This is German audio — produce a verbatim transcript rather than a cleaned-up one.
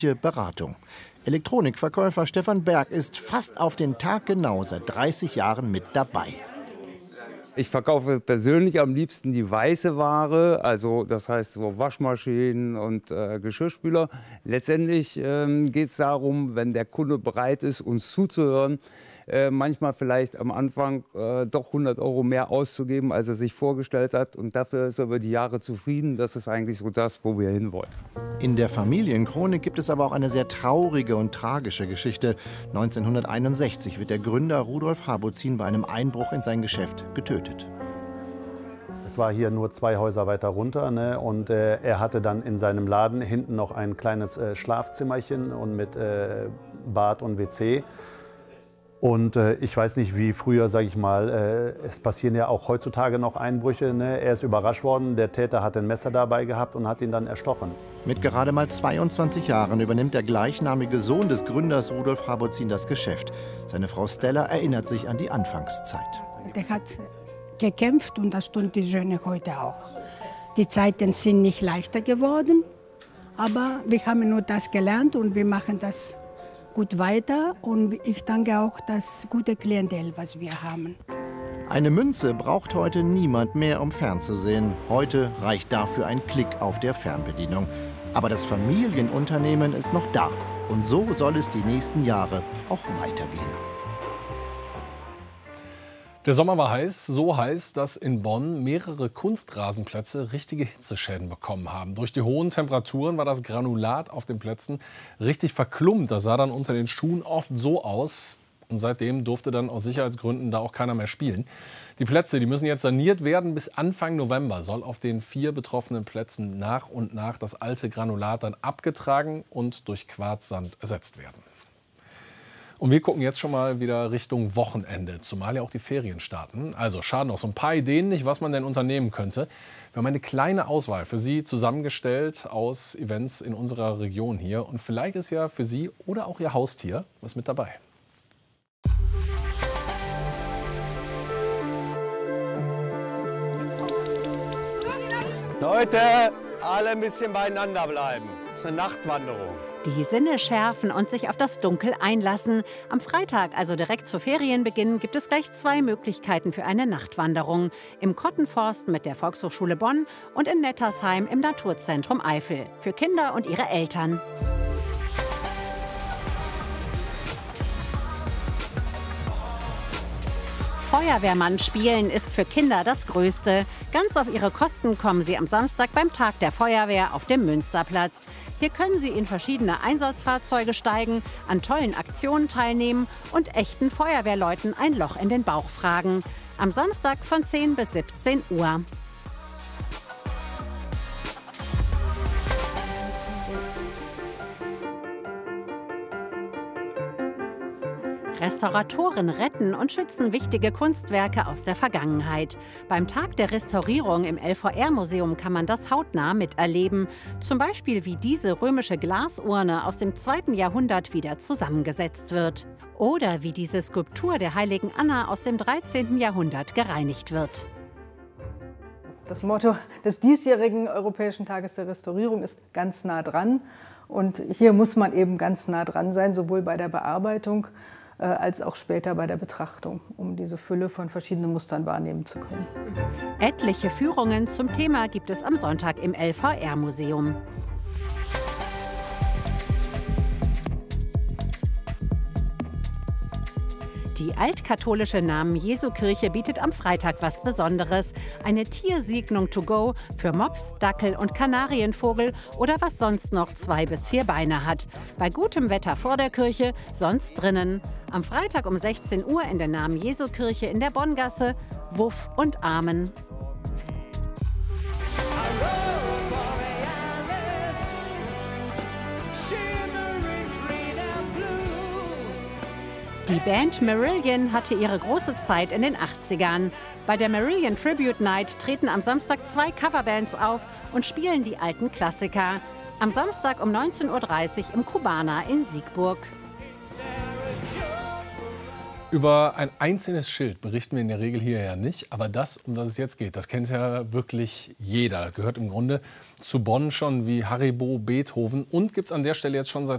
Beratung. Elektronikverkäufer Stefan Berg ist fast auf den Tag genau seit dreißig Jahren mit dabei. Ich verkaufe persönlich am liebsten die weiße Ware, also das heißt so Waschmaschinen und äh, Geschirrspüler. Letztendlich ähm, geht es darum, wenn der Kunde bereit ist, uns zuzuhören, äh, manchmal vielleicht am Anfang äh, doch hundert Euro mehr auszugeben, als er sich vorgestellt hat. Und dafür ist er über die Jahre zufrieden. Das ist eigentlich so das, wo wir hinwollen. In der Familienchronik gibt es aber auch eine sehr traurige und tragische Geschichte. neunzehnhunderteinundsechzig wird der Gründer Rudolf Habuzin bei einem Einbruch in sein Geschäft getötet. Es war hier nur zwei Häuser weiter runter, ne? Und äh, er hatte dann in seinem Laden hinten noch ein kleines äh, Schlafzimmerchen und mit äh, Bad und W C. Und äh, ich weiß nicht, wie früher, sage ich mal, äh, es passieren ja auch heutzutage noch Einbrüche. Ne? Er ist überrascht worden, der Täter hat ein Messer dabei gehabt und hat ihn dann erstochen. Mit gerade mal zweiundzwanzig Jahren übernimmt der gleichnamige Sohn des Gründers Rudolf Habuzin das Geschäft. Seine Frau Stella erinnert sich an die Anfangszeit. Der hat gekämpft und das tun die Söhne heute auch. Die Zeiten sind nicht leichter geworden, aber wir haben nur das gelernt und wir machen das gut weiter. Und ich danke auch das gute Klientel, was wir haben. Eine Münze braucht heute niemand mehr, um fernzusehen. Heute reicht dafür ein Klick auf der Fernbedienung. Aber das Familienunternehmen ist noch da. Und so soll es die nächsten Jahre auch weitergehen. Der Sommer war heiß, so heiß, dass in Bonn mehrere Kunstrasenplätze richtige Hitzeschäden bekommen haben. Durch die hohen Temperaturen war das Granulat auf den Plätzen richtig verklumpt. Das sah dann unter den Schuhen oft so aus. Und seitdem durfte dann aus Sicherheitsgründen da auch keiner mehr spielen. Die Plätze, die müssen jetzt saniert werden. Bis Anfang November soll auf den vier betroffenen Plätzen nach und nach das alte Granulat dann abgetragen und durch Quarzsand ersetzt werden. Und wir gucken jetzt schon mal wieder Richtung Wochenende, zumal ja auch die Ferien starten. Also schaden noch so ein paar Ideen nicht, was man denn unternehmen könnte. Wir haben eine kleine Auswahl für Sie zusammengestellt aus Events in unserer Region hier. Und vielleicht ist ja für Sie oder auch Ihr Haustier was mit dabei. Leute, alle ein bisschen beieinander bleiben. Das ist eine Nachtwanderung. Die Sinne schärfen und sich auf das Dunkel einlassen. Am Freitag, also direkt zu Ferienbeginn, gibt es gleich zwei Möglichkeiten für eine Nachtwanderung. Im Kottenforst mit der Volkshochschule Bonn und in Nettersheim im Naturzentrum Eifel. Für Kinder und ihre Eltern. Feuerwehrmann spielen ist für Kinder das Größte. Ganz auf ihre Kosten kommen sie am Samstag beim Tag der Feuerwehr auf dem Münsterplatz. Hier können Sie in verschiedene Einsatzfahrzeuge steigen, an tollen Aktionen teilnehmen und echten Feuerwehrleuten ein Loch in den Bauch fragen. Am Samstag von zehn bis siebzehn Uhr. Restauratoren retten und schützen wichtige Kunstwerke aus der Vergangenheit. Beim Tag der Restaurierung im L V R-Museum kann man das hautnah miterleben. Zum Beispiel, wie diese römische Glasurne aus dem zweiten Jahrhundert wieder zusammengesetzt wird. Oder wie diese Skulptur der heiligen Anna aus dem dreizehnten Jahrhundert gereinigt wird. Das Motto des diesjährigen Europäischen Tages der Restaurierung ist ganz nah dran. Und hier muss man eben ganz nah dran sein, sowohl bei der Bearbeitung als auch später bei der Betrachtung, um diese Fülle von verschiedenen Mustern wahrnehmen zu können. Etliche Führungen zum Thema gibt es am Sonntag im L V R-Museum. Die altkatholische Namen-Jesu-Kirche bietet am Freitag was Besonderes. Eine Tiersegnung to go für Mops, Dackel und Kanarienvogel oder was sonst noch zwei bis vier Beine hat. Bei gutem Wetter vor der Kirche, sonst drinnen. Am Freitag um sechzehn Uhr in der Namen-Jesu-Kirche in der Bonngasse. Wuff und Amen. Die Band Marillion hatte ihre große Zeit in den achtzigern. Bei der Marillion Tribute Night treten am Samstag zwei Coverbands auf und spielen die alten Klassiker. Am Samstag um neunzehn Uhr dreißig im Kubana in Siegburg. Über ein einzelnes Schild berichten wir in der Regel hier ja nicht. Aber das, um das es jetzt geht, das kennt ja wirklich jeder. Gehört im Grunde zu Bonn schon wie Haribo, Beethoven und gibt es an der Stelle jetzt schon seit